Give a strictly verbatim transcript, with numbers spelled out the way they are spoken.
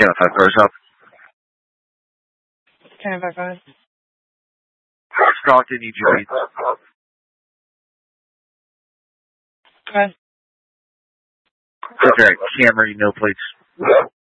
ten oh five Rose up. ten oh five Rose. Stockton, need you read. Rose. Okay, Camry, no plates.